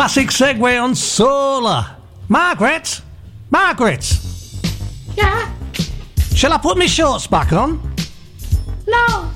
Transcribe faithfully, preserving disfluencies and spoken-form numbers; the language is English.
Classic segue on solar. Margaret? Margaret? Yeah? Shall I put my shorts back on? No,